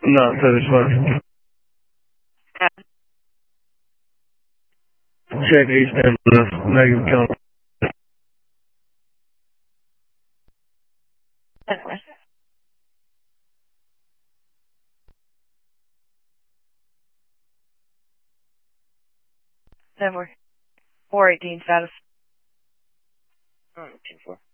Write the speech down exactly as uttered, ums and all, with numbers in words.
Not satisfied. Check East End for negative count. Ten four. Four eighteen status. Alright, ten four.